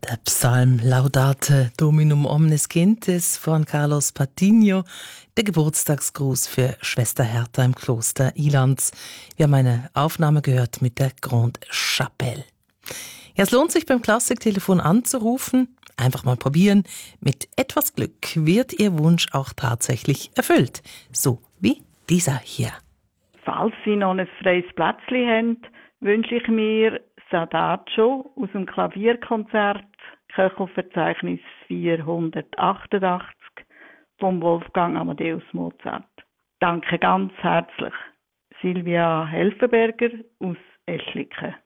Der Psalm Laudate Dominum Omnes Gentes von Carlos Patino, der Geburtstagsgruß für Schwester Hertha im Kloster Ilanz. Wir haben eine Aufnahme gehört mit der Grande Chapelle. Ja, es lohnt sich beim Klassiktelefon anzurufen. Einfach mal probieren. Mit etwas Glück wird Ihr Wunsch auch tatsächlich erfüllt. So wie dieser hier. Falls Sie noch ein freies Plätzchen haben, wünsche ich mir Adagio aus dem Klavierkonzert Köchelverzeichnis 488 von Wolfgang Amadeus Mozart. Danke ganz herzlich. Silvia Helfenberger aus Eschliken.